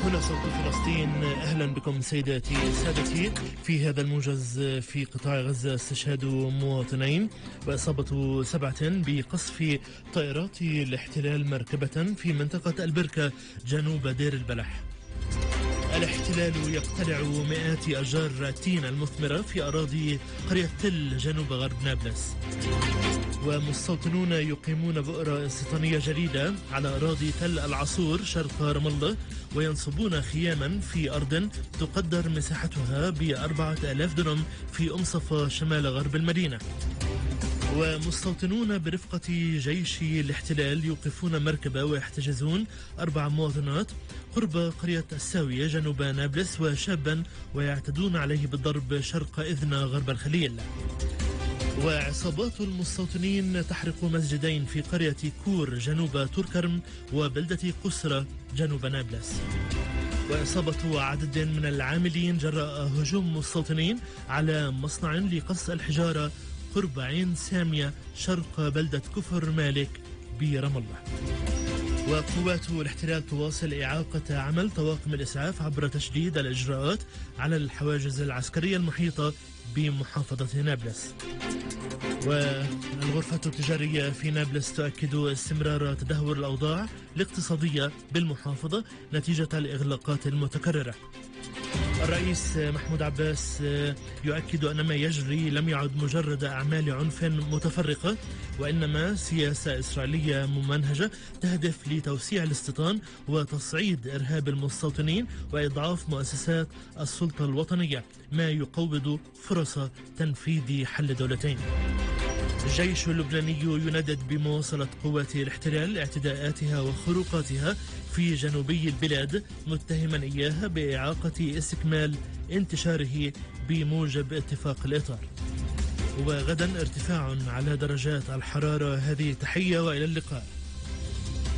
هنا صوت فلسطين. أهلا بكم سيداتي سادتي. في هذا الموجز، في قطاع غزة استشهاد مواطنين وإصابة 7 بقصف طائرات الاحتلال مركبة في منطقة البركة جنوب دير البلح. الاحتلال يقتلع مئات أشجار التين المثمرة في أراضي قرية تل جنوب غرب نابلس. ومستوطنون يقيمون بؤرة استيطانية جديدة على أراضي تل العصور شرق رام الله، وينصبون خياما في أرض تقدر مساحتها ب4,000 دنم في أمصفة شمال غرب المدينة. ومستوطنون برفقة جيش الاحتلال يوقفون مركبة ويحتجزون 4 مواطنات قرب قرية الساوية جنوب نابلس وشابا، ويعتدون عليه بالضرب شرق إذن غرب الخليل. وعصابات المستوطنين تحرق مسجدين في قرية كور جنوب توركرم وبلدة قسرة جنوب نابلس. وإصابة عدد من العاملين جراء هجوم مستوطنين على مصنع لقص الحجارة قرب عين سامية شرق بلدة كفر مالك برام الله. وقوات الاحتلال تواصل إعاقة عمل طواقم الإسعاف عبر تشديد الإجراءات على الحواجز العسكرية المحيطة بمحافظة نابلس. والغرفة التجارية في نابلس تؤكد استمرار تدهور الأوضاع الاقتصادية بالمحافظة نتيجة الإغلاقات المتكررة. الرئيس محمود عباس يؤكد أن ما يجري لم يعد مجرد أعمال عنف متفرقة، وإنما سياسة إسرائيلية ممنهجة تهدف لتوسيع الاستيطان وتصعيد إرهاب المستوطنين وإضعاف مؤسسات السلطة الوطنية، ما يقوض فرص تنفيذ حل دولتين. الجيش اللبناني يندد بمواصلة قوات الاحتلال اعتداءاتها وخروقاتها في جنوبي البلاد، متهما إياها بإعاقة استكمال انتشاره بموجب اتفاق الإطار. وغدا ارتفاع على درجات الحرارة. هذه تحية وإلى اللقاء.